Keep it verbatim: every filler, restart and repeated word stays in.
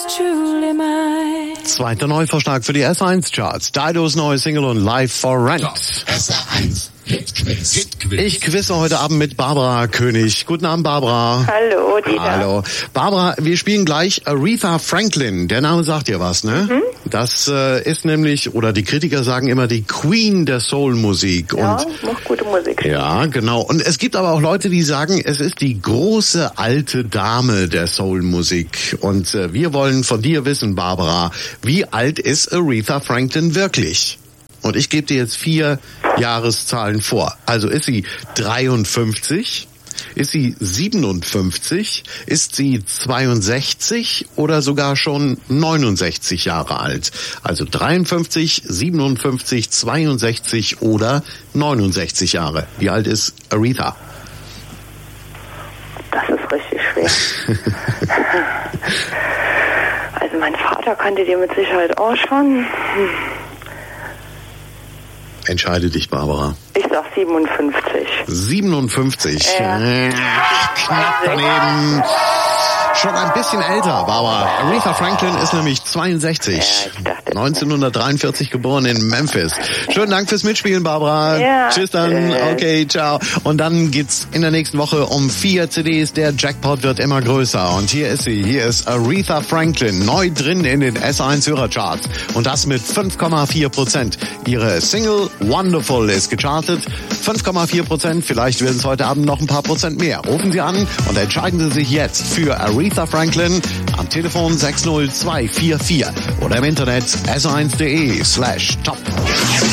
truly mine. Zweiter Neuvorschlag für die S eins Charts. Didos neue Single und Live for Rent. S eins Hitquiz. Hitquiz. Ich quizze heute Abend mit Barbara König. Guten Abend, Barbara. Hallo, Dieter. Hallo. Barbara, wir spielen gleich Aretha Franklin. Der Name sagt dir was, ne? Mhm. Das äh, ist nämlich, oder die Kritiker sagen immer, die Queen der Soul-Musik. Ja, und macht gute Musik. Ja, genau. Und es gibt aber auch Leute, die sagen, es ist die große alte Dame der Soul-Musik. Und äh, wir wollen von dir wissen, Barbara, wie alt ist Aretha Franklin wirklich? Und ich gebe dir jetzt vier Jahreszahlen vor. Also ist sie dreiundfünfzig? Ist sie siebenundfünfzig? Ist sie zweiundsechzig oder sogar schon neunundsechzig Jahre alt? Also dreiundfünfzig, siebenundfünfzig, zweiundsechzig oder neunundsechzig Jahre. Wie alt ist Aretha? Das ist richtig schwer. Also mein Vater kannte die mit Sicherheit auch schon. Hm. Entscheide dich, Barbara. Ich sag siebenundfünfzig. siebenundfünfzig. Ja. Ach, knapp daneben. Schon ein bisschen älter, Barbara. Aretha Franklin ist nämlich zweiundsechzig. Ja, ich dachte. neunzehnhundertdreiundvierzig geboren in Memphis. Schönen Dank fürs Mitspielen, Barbara. Ja, Tschüss dann. tschüss. Okay, ciao. Und dann geht's in der nächsten Woche um vier C Ds. Der Jackpot wird immer größer. Und hier ist sie. Hier ist Aretha Franklin. Neu drin in den S eins Hörercharts. Und das mit fünf Komma vier Prozent. Ihre Single Wonderful ist gechartet. fünf Komma vier Prozent. Vielleicht werden es heute Abend noch ein paar Prozent mehr. Rufen Sie an und entscheiden Sie sich jetzt für Aretha Franklin am Telefon sechs null zwei vier vier oder im Internet s eins punkt de slash top.